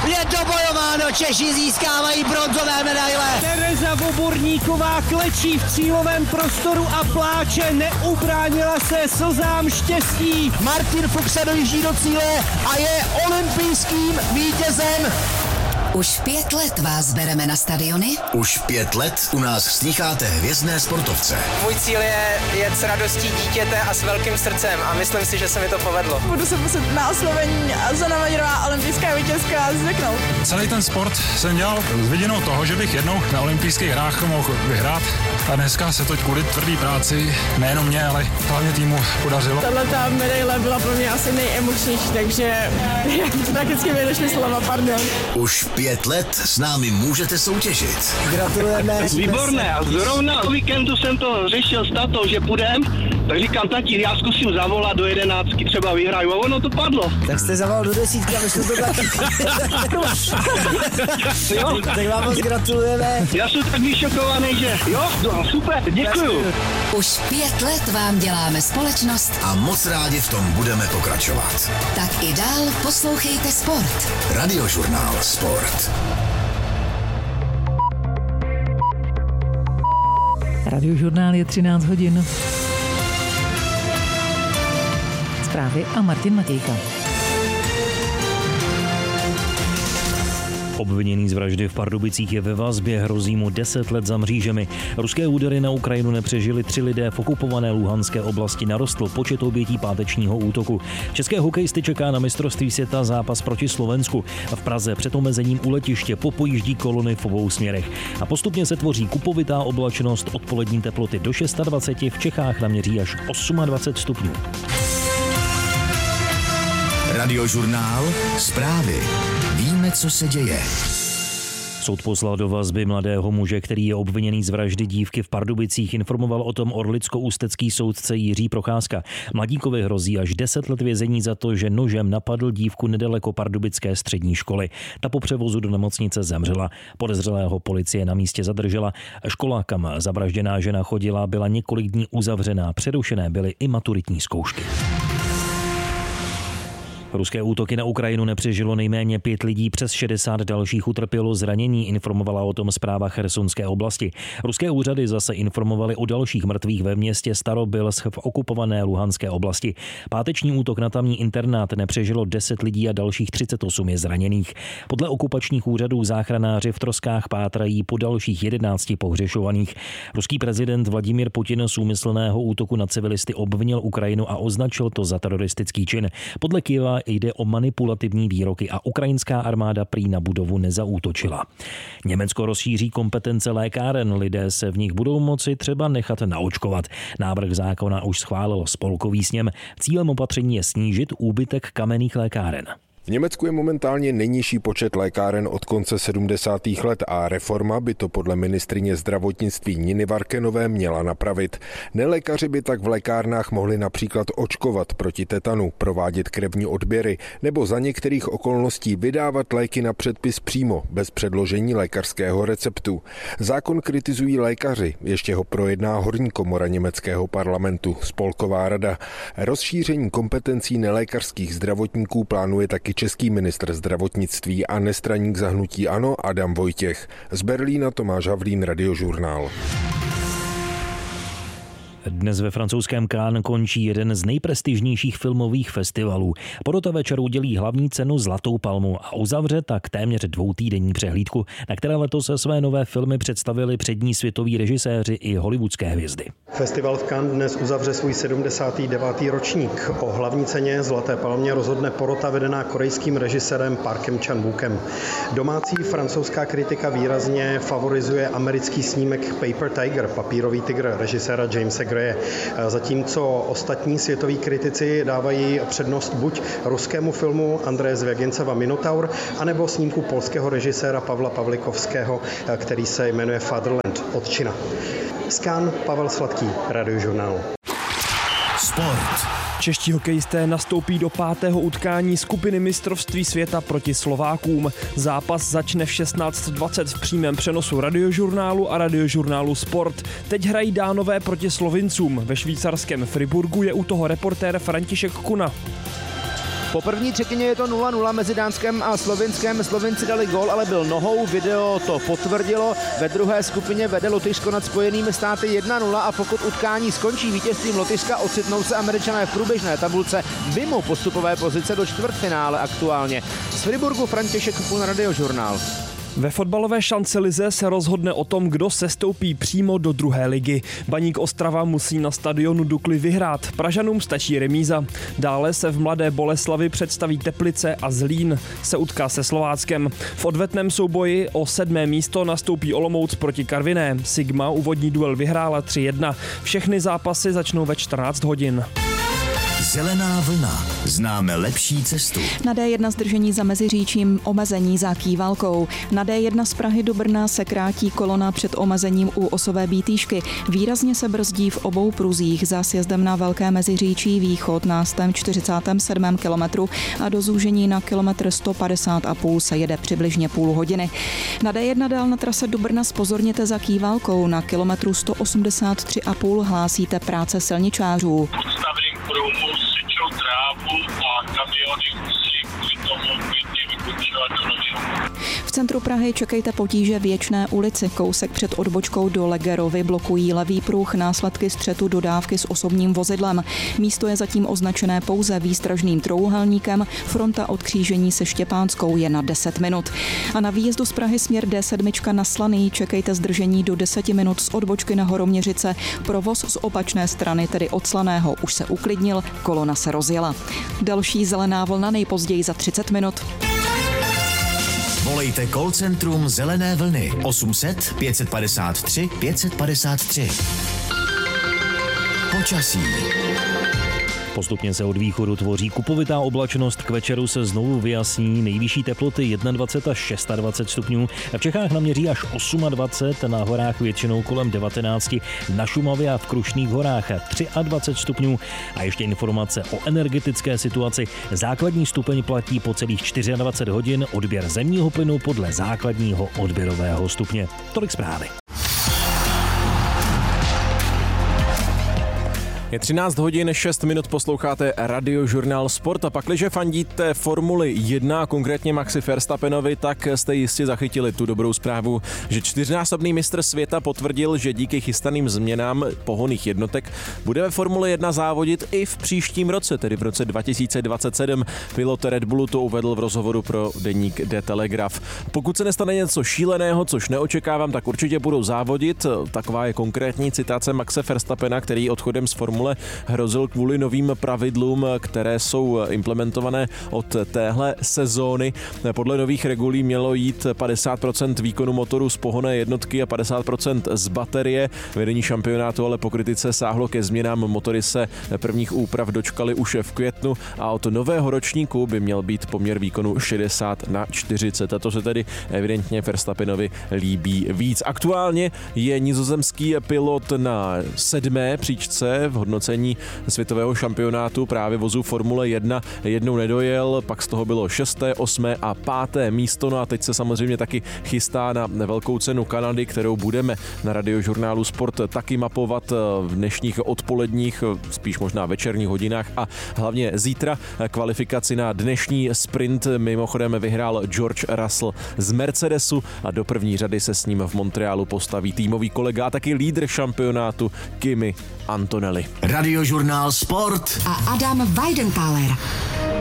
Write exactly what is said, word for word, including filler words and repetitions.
Je to bojováno, Češi získávají bronzové medaile. Tereza Voborníková klečí v cílovém prostoru a pláče, neubránila se slzám štěstí. Martin Fuchs se dojíždí do cíle a je olympijským vítězem. Už pět let vás bereme na stadiony. Už pět let u nás slýcháte hvězdné sportovce. Můj cíl je jet s radostí dítěte a s velkým srdcem a myslím si, že se mi to povedlo. Budu se muset na oslovení Zana Maďarová, olympijská vítězka, zvyknout. Celý ten sport jsem dělal s vidinou toho, že bych jednou na olympijských hrách mohl vyhrát. A dneska se to kvůli tvrdý práci, nejenom mě, ale hlavně týmu podařilo. Tato medaile byla pro mě asi nejemočnější, takže prakticky mi došly slova, pardon. Už pět let s námi můžete soutěžit. Gratulujeme. Výborné, a zrovna o víkendu jsem to řešil s tatou, že půjdem, tak říkám, tati, já zkusím zavolat do jedenáctky, třeba vyhraju, a ono to padlo. Tak jste zavolal do desítky a vyšlo to taky. Tak vám moc gratulujeme. Já jsem tak vyšokovaný, že jo, no, super, děkuju. Už pět let vám děláme společnost A moc rádi v tom budeme pokračovat. tak i dál poslouchejte sport. Radiožurnál Sport. Radiožurnál je třináct hodin. Zprávy a Martin Matějka. Obviněný z vraždy v Pardubicích je ve vazbě, hrozí mu deset let za mřížemi. Ruské údery na Ukrajinu nepřežili tři lidé v okupované Luhanské oblasti, narostl počet obětí pátečního útoku. České hokejisty čeká na mistrovství světa zápas proti Slovensku. V Praze před omezením u letiště popojíždí kolony v obou směrech. A postupně se tvoří kupovitá oblačnost, odpolední teploty do dvacet šest, v Čechách naměří až dvacet osm stupňů. Radiožurnál Zprávy. Víme, co se děje. Soud poslal do vazby mladého muže, který je obviněný z vraždy dívky v Pardubicích, informoval o tom orlicko-ústecký soudce Jiří Procházka. Mladíkovi hrozí až deset let vězení za to, že nožem napadl dívku nedaleko pardubické střední školy. Ta po převozu do nemocnice zemřela. Podezřelého policie na místě zadržela. Škola, kam zavražděná žena chodila, byla několik dní uzavřená. Přerušené byly i maturitní zkoušky. Ruské útoky na Ukrajinu nepřežilo nejméně pět lidí, přes šedesát dalších utrpělo zranění, informovala o tom zpráva Chersonské oblasti. Ruské úřady zase informovaly o dalších mrtvých ve městě Starobilsk v okupované Luhanské oblasti. Páteční útok na tamní internát nepřežilo deset lidí a dalších třicet osm je zraněných. Podle okupačních úřadů záchranáři v troskách pátrají po dalších jedenácti pohřešovaných. Ruský prezident Vladimír Putin z úmyslného útoku na civilisty obvinil Ukrajinu a označil to za teroristický čin. Podle Kyjeva jde o manipulativní výroky a ukrajinská armáda prý na budovu nezaútočila. Německo rozšíří kompetence lékáren, lidé se v nich budou moci třeba nechat naočkovat. Návrh zákona už schválil spolkový sněm. Cílem opatření je snížit úbytek kamenných lékáren. V Německu je momentálně nejnižší počet lékáren od konce sedmdesátých let a reforma by to podle ministryně zdravotnictví Niny Varkenové měla napravit. Nelékaři by tak v lékárnách mohli například očkovat proti tetanu, provádět krevní odběry nebo za některých okolností vydávat léky na předpis přímo, bez předložení lékařského receptu. Zákon kritizují lékaři, ještě ho projedná horní komora německého parlamentu, Spolková rada. Rozšíření kompetencí nelékařských zdravotníků plánuje taky český ministr zdravotnictví a nestraník za hnutí ANO Adam Vojtěch. Z Berlína Tomáš Havlín, Radiožurnál. Dnes ve francouzském Cannes končí jeden z nejprestižnějších filmových festivalů. Porota večeru udělí hlavní cenu Zlatou palmu a uzavře tak téměř dvoutýdenní přehlídku, na které letos se své nové filmy představili přední světoví režiséři i hollywoodské hvězdy. Festival v Cannes dnes uzavře svůj sedmdesátý devátý ročník. O hlavní ceně Zlaté palmě rozhodne porota vedená korejským režisérem Parkem Chan-wookem. Domácí francouzská kritika výrazně favorizuje americký snímek Paper Tiger, Papírový tygr režiséra Jamesa Graye, zatímco ostatní světoví kritici dávají přednost buď ruskému filmu Andreje Zvěginceva Minotaur, anebo snímku polského režiséra Pavla Pavlikovského, který se jmenuje Fatherland, Otčina. Z Cannes Pavel Sladký, Radiožurnál. Sport. Čeští hokejisté nastoupí do pátého utkání skupiny mistrovství světa proti Slovákům. Zápas začne v šestnáct dvacet v přímém přenosu Radiožurnálu a Radiožurnálu Sport. Teď hrají Dánové proti Slovincům. Ve švýcarském Friburgu je u toho reportér František Kuna. Po první třetině je to nula nula mezi Dánskem a Slovinskem. Slovinci dali gól, ale byl nohou, video to potvrdilo. Ve druhé skupině vede Lotyšsko nad Spojenými státy jedna nula a pokud utkání skončí vítězstvím Lotyšska, ocitnou se Američané v průběžné tabulce mimo postupové pozice do čtvrtfinále aktuálně. Z Friburgu František Kupun, Radiožurnál. Ve fotbalové šancelize se rozhodne o tom, kdo sestoupí přímo do druhé ligy. Baník Ostrava musí na stadionu Dukly vyhrát. Pražanům stačí remíza. Dále se v Mladé Boleslavi představí Teplice a Zlín se utká se Slováckem. V odvetném souboji o sedmé místo nastoupí Olomouc proti Karviné. Sigma úvodní duel vyhrála tři jedna. Všechny zápasy začnou ve čtrnáct hodin. Zelená vlna. Známe lepší cestu. Na D jedna zdržení za Meziříčím, omezení za Kývalkou. Na D jedna z Prahy do Brna se krátí kolona před omezením u Osové Bítýšky. Výrazně se brzdí v obou pruzích za sjezdem na Velké Meziříčí východ na sto čtyřicátém sedmém kilometru a do zúžení na kilometr sto padesát a půl se jede přibližně půl hodiny. Na D jedna dál na trase do Brna zpozorněte za Kývalkou. Na kilometru sto osmdesát tři a půl hlásíte práce silničářů. Pruhu sečou trávu a kamiony musí kvůli tomu klidně vykončovat do nového. V centru Prahy čekejte potíže Věčné ulici. Kousek před odbočkou do Legerovy blokují levý pruh, následky střetu dodávky s osobním vozidlem. Místo je zatím označené pouze výstražným trojúhelníkem. Fronta od křížení se Štěpánskou je na deset minut. A na výjezdu z Prahy směr D sedm na Slaný čekejte zdržení do deseti minut z odbočky na Horoměřice. Provoz z opačné strany, tedy od Slaného, už se uklidnil, kolona se rozjela. Další zelená vlna nejpozději za třicet minut. Volejte call centrum Zelené vlny osm set pět padesát tři pět padesát tři. Počasí. Postupně se od východu tvoří kupovitá oblačnost, k večeru se znovu vyjasní, nejvyšší teploty dvacet jedna až dvacet šest stupňů, v Čechách naměří až dvacet osm, na horách většinou kolem devatenáct, na Šumavě a v Krušných horách dvacet tři stupňů. A ještě informace o energetické situaci. Základní stupeň platí po celých dvacet čtyři hodin, odběr zemního plynu podle základního odběrového stupně. Tolik zprávy. Je třináct hodin šest minut, posloucháte Radiožurnál Sport a pakliže fandíte Formuli jedna, konkrétně Maxi Verstappenovi, tak jste jistě zachytili tu dobrou zprávu, že čtyřnásobný mistr světa potvrdil, že díky chystaným změnám pohonných jednotek bude ve Formuli jedna závodit i v příštím roce, tedy v roce dva tisíce dvacet sedm. Pilot Red Bullu to uvedl v rozhovoru pro deník The Telegraph. Pokud se nestane něco šíleného, což neočekávám, tak určitě budou závodit. Taková je konkrétní citace Maxe Verstappena, který odchodem z Formule hrozil kvůli novým pravidlům, které jsou implementované od téhle sezóny. Podle nových regulí mělo jít padesát procent výkonu motoru z pohonné jednotky a padesát procent z baterie. Vedení šampionátu ale po kritice sáhlo ke změnám. Motory se prvních úprav dočkaly už v květnu a od nového ročníku by měl být poměr výkonu šedesát na čtyřicet. A to se tedy evidentně Verstappenovi líbí víc. Aktuálně je nizozemský pilot na sedmé příčce v hodnocení světového šampionátu právě vozů Formule jedna. Jednou nedojel, pak z toho bylo šesté, osmé a páté místo. No a teď se samozřejmě taky chystá na velkou cenu Kanady, kterou budeme na Radiožurnálu Sport taky mapovat v dnešních odpoledních, spíš možná večerních hodinách a hlavně zítra kvalifikaci na dnešní sprint. Mimochodem vyhrál George Russell z Mercedesu a do první řady se s ním v Montrealu postaví týmový kolega a taky lídr šampionátu Kimi Antonelli. Radiožurnál Sport a Adam Weidentáler.